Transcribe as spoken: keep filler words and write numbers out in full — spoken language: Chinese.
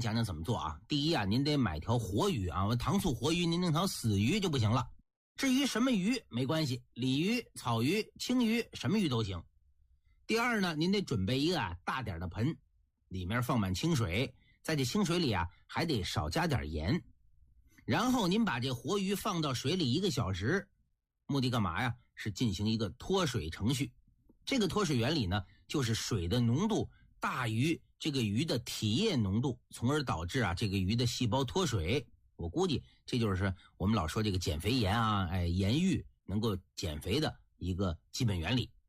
您讲讲怎么做啊。第一啊，您得买条活鱼啊，糖醋活鱼，您弄条死鱼就不行了。至于什么鱼没关系，鲤鱼、草鱼、青鱼，什么鱼都行。第二呢，您得准备一个啊大点的盆，里面放满清水，在这清水里啊还得少加点盐。然后您把这活鱼放到水里一个小时，目的干嘛呀？是进行一个脱水程序。这个脱水原理呢，就是水的浓度大于这个鱼的体液浓度，从而导致啊这个鱼的细胞脱水。我估计这就是我们老说这个减肥盐啊，哎，盐浴能够减肥的一个基本原理。